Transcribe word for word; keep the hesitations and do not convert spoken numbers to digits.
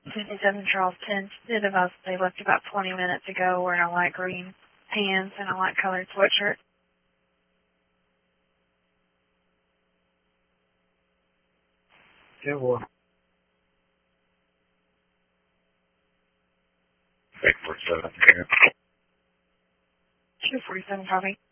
fifty-seven Charles ten did of us. They left about twenty minutes ago wearing a light green pants and a light colored sweatshirt. Good one. eight forty-seven. two forty-seven, copy.